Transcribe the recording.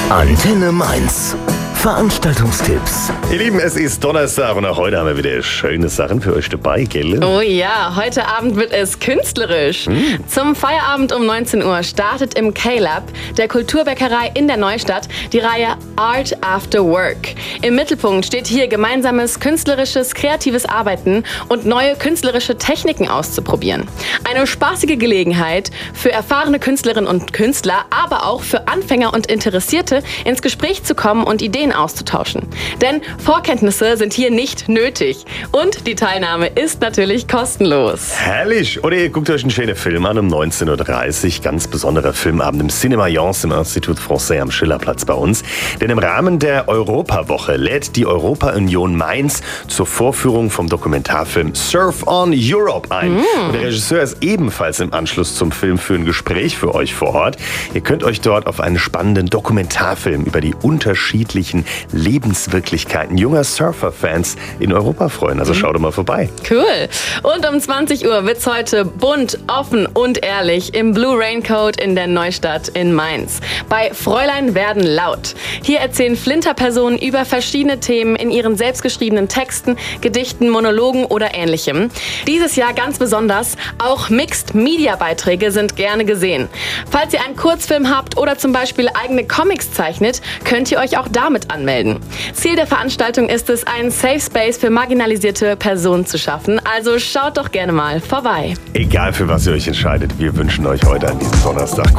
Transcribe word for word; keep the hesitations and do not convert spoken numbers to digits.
Antenne Mainz. Veranstaltungstipps. Ihr Lieben, es ist Donnerstag und auch heute haben wir wieder schöne Sachen für euch dabei, gell? Oh ja, heute Abend wird es künstlerisch. Hm. Zum Feierabend um neunzehn Uhr startet im K-Lab, der Kulturbäckerei in der Neustadt, die Reihe Art After Work. Im Mittelpunkt steht hier gemeinsames künstlerisches, kreatives Arbeiten und neue künstlerische Techniken auszuprobieren. Eine spaßige Gelegenheit für erfahrene Künstlerinnen und Künstler, aber auch für Anfänger und Interessierte, ins Gespräch zu kommen und Ideen auszutauschen. Denn Vorkenntnisse sind hier nicht nötig. Und die Teilnahme ist natürlich kostenlos. Herrlich! Oder ihr guckt euch einen schönen Film an um neunzehn Uhr dreißig. Ganz besonderer Filmabend im Cinéma Jans im Institut Français am Schillerplatz bei uns. Denn im Rahmen der Europawoche lädt die Europa-Union Mainz zur Vorführung vom Dokumentarfilm Surf on Europe ein. Mm. Und der Regisseur ist ebenfalls im Anschluss zum Film für ein Gespräch für euch vor Ort. Ihr könnt euch dort auf einen spannenden Dokumentarfilm über die unterschiedlichen Lebenswirklichkeiten junger Surfer-Fans in Europa freuen. Also schaut doch mal vorbei. Cool. Und um zwanzig Uhr wird's heute bunt, offen und ehrlich im Blue Raincoat in der Neustadt in Mainz. Bei Fräulein werden laut. Hier erzählen Flinterpersonen über verschiedene Themen in ihren selbstgeschriebenen Texten, Gedichten, Monologen oder Ähnlichem. Dieses Jahr ganz besonders, auch Mixed-Media-Beiträge sind gerne gesehen. Falls ihr einen Kurzfilm habt oder zum Beispiel eigene Comics zeichnet, könnt ihr euch auch damit anmelden. Ziel der Veranstaltung ist es, einen Safe Space für marginalisierte Personen zu schaffen. Also schaut doch gerne mal vorbei. Egal für was ihr euch entscheidet, wir wünschen euch heute an diesem Donnerstag